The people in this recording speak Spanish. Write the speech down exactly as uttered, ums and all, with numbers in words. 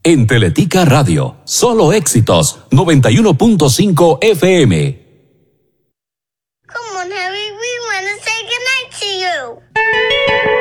En Teletica Radio, solo éxitos, noventa y uno punto cinco F M. Come on, Harry, we want to say goodnight to you.